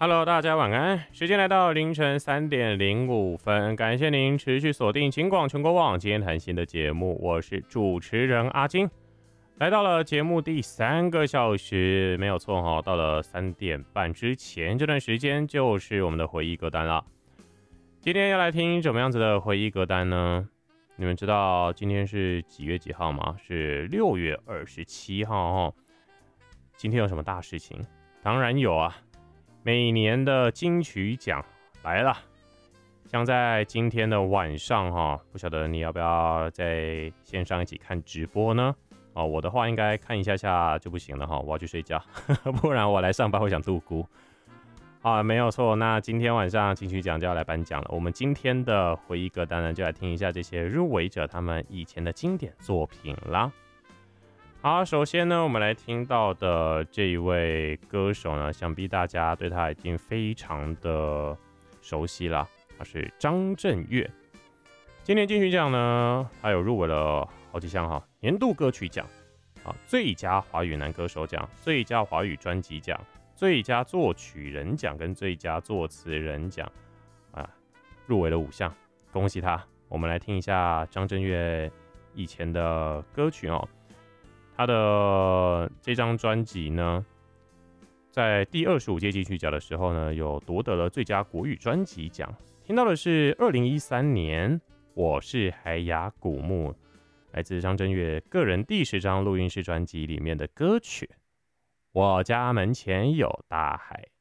Hello，大家晚安。时间来到凌晨3:05，感谢您持续锁定警广全国网今天谈心的节目，我是主持人阿金。来到了节目第3个小时，没有错哈，到了3点半之前这段时间就是我们的回忆歌单了。今天要来听怎么样子的回忆歌单呢？你们知道今天是几月几号吗？是6月27号哦。今天有什么大事情？当然有啊。每年的金曲奖来了，像在今天的晚上哈，不晓得你要不要在线上一起看直播呢？哦，我的话应该看一下下就不行了哈，我要去睡觉，不然我来上班会想度孤。啊，没有错，那今天晚上金曲奖就要来颁奖了。我们今天的回忆歌单呢，就来听一下这些入围者他们以前的经典作品啦。好，首先呢，我们来听到的这一位歌手呢，想必大家对他已经非常的熟悉啦，他是张震岳。今年金曲奖呢，他有入围了好几项哈，年度歌曲奖啊，最佳华语男歌手奖、最佳华语专辑奖、最佳作曲人奖跟最佳作词人奖啊，入围了5项，恭喜他！我们来听一下张震岳以前的歌曲哦。他的这张专辑呢，在第25届金曲奖的时候呢，有夺得了最佳国语专辑奖。听到的是2013年《我是海雅古木》，来自张震岳个人第10张录音室专辑里面的歌曲《我家门前有大海》。